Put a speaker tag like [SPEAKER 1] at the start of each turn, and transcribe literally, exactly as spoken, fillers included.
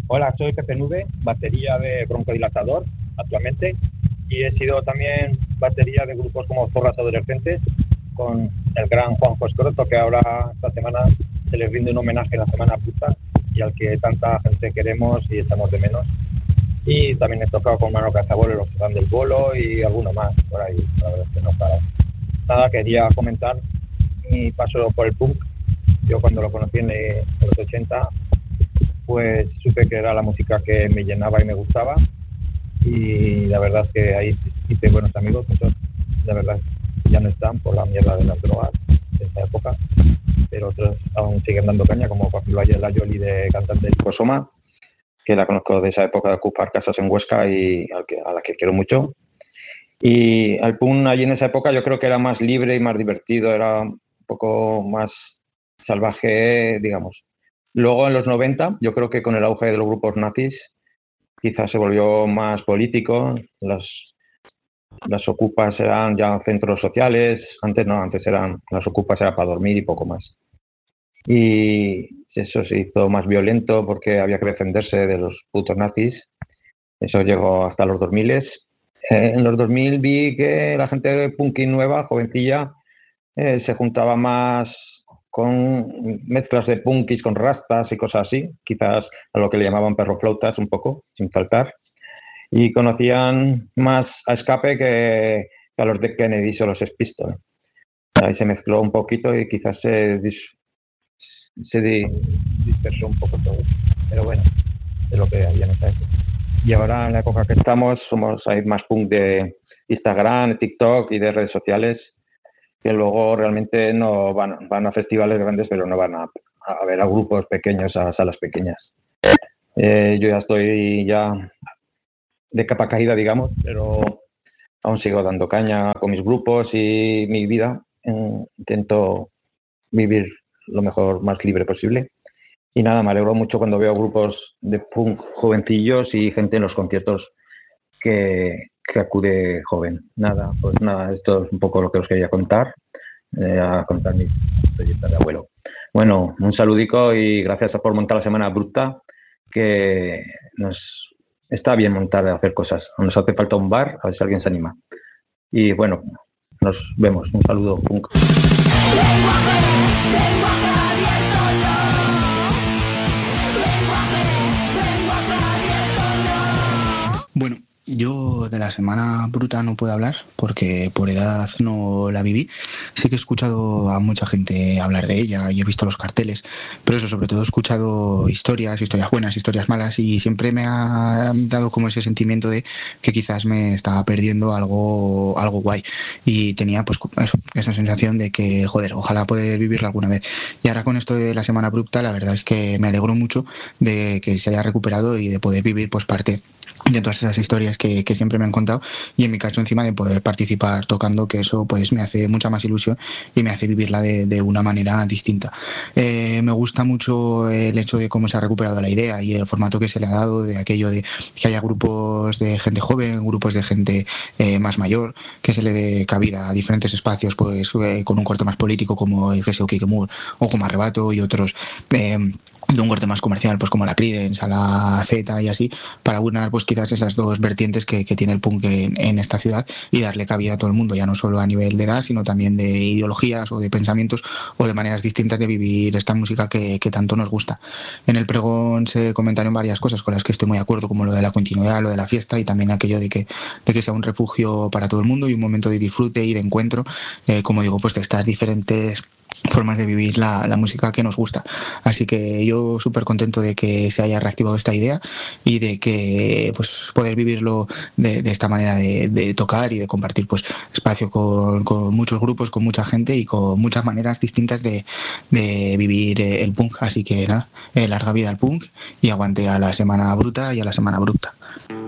[SPEAKER 1] Hola, soy Pepe Nube, batería de Broncodilatador actualmente, y he sido también batería de grupos como Zorras Adolescentes con el gran Juanjo Escroto, que ahora esta semana se les rinde un homenaje en la Semana Puta y al que tanta gente queremos y echamos de menos. Y también he tocado con Mano Cazabolo, los que dan del bolo y alguno más por ahí, la verdad es que no para. Nada, quería comentar mi paso por el punk. Yo cuando lo conocí en los ochenta, pues supe que era la música que me llenaba y me gustaba, y la verdad es que ahí hice buenos amigos, muchos de verdad ya no están por la mierda de las drogas de esa época, pero otros aún siguen dando caña, como por ejemplo ayer la Yoli de cantante de Cosoma, que la conozco de esa época de ocupar casas en Huesca y a, que, a la que quiero mucho. Y al punk allí en esa época yo creo que era más libre y más divertido, era un poco más salvaje, digamos. Luego en los noventa, yo creo que con el auge de los grupos nazis, quizás se volvió más político. Las, las ocupas eran ya centros sociales. Antes no, antes eran las ocupas era para dormir y poco más. Y eso se hizo más violento porque había que defenderse de los putos nazis. Eso llegó hasta los dos mil. Eh, en los dos mil vi que la gente punky nueva, jovencilla, eh, se juntaba más con mezclas de punkis con rastas y cosas así, quizás a lo que le llamaban perroflautas un poco, sin faltar, y conocían más a Escape que, que a los Dead Kennedys o los Sex Pistols. Ahí se mezcló un poquito y quizás se, dis, se di, dispersó un poco todo, pero bueno, es lo que había en esa época. Y ahora en la época que estamos somos hay más punk de Instagram, TikTok y de redes sociales, que luego realmente no van, van a festivales grandes, pero no van a, a ver a grupos pequeños, a salas pequeñas. Eh, yo ya estoy ya de capa caída, digamos, pero aún sigo dando caña con mis grupos y mi vida. Eh, intento vivir lo mejor, más libre posible. Y nada, me alegro mucho cuando veo grupos de punk jovencillos y gente en los conciertos que, que acude joven. Nada, pues nada, esto es un poco lo que os quería contar, eh, a contar mis historietas de abuelo. Bueno, un saludico y gracias por montar la Semana Bruta, que nos está bien montar, hacer cosas. Nos hace falta un bar, a ver si alguien se anima. Y bueno, nos vemos. Un saludo, punk.
[SPEAKER 2] Bueno, yo de la Semana Bruta no puedo hablar porque por edad no la viví. Sí que he escuchado a mucha gente hablar de ella y he visto los carteles, pero eso, sobre todo he escuchado historias, historias buenas, historias malas, y siempre me ha dado como ese sentimiento de que quizás me estaba perdiendo algo, algo guay, y tenía pues eso, esa sensación de que, joder, ojalá poder vivirla alguna vez. Y ahora con esto de la Semana Bruta, la verdad es que me alegro mucho de que se haya recuperado y de poder vivir pues parte de todas esas historias que, que siempre me han contado, y en mi caso encima de poder participar tocando, que eso pues me hace mucha más ilusión y me hace vivirla de, de una manera distinta. Eh, me gusta mucho el hecho de cómo se ha recuperado la idea y el formato que se le ha dado, de aquello de que haya grupos de gente joven, grupos de gente eh, más mayor, que se le dé cabida a diferentes espacios, pues eh, con un corte más político como el C S O Kikemur o como Arrebato, y otros eh, de un corte más comercial, pues como la Creedence, a la Z y así, para unir pues quizás esas dos vertientes que, que tiene el punk en, en esta ciudad, y darle cabida a todo el mundo, ya no solo a nivel de edad, sino también de ideologías o de pensamientos o de maneras distintas de vivir esta música que, que tanto nos gusta. En el pregón se comentaron varias cosas con las que estoy muy de acuerdo, como lo de la continuidad, lo de la fiesta, y también aquello de que, de que sea un refugio para todo el mundo y un momento de disfrute y de encuentro, eh, como digo, pues de estas diferentes formas de vivir la, la música que nos gusta. Así que yo súper contento de que se haya reactivado esta idea y de que pues poder vivirlo de, de esta manera de, de tocar y de compartir pues espacio con, con muchos grupos, con mucha gente y con muchas maneras distintas de, de vivir el punk. Así que nada, eh, larga vida al punk y aguante a la Semana Bruta y a la Semana Bruta.